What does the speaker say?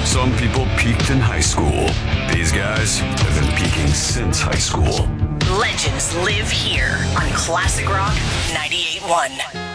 Some people peaked in high school. These guys have been peaking since high school. Legends live here on Classic Rock 98.1.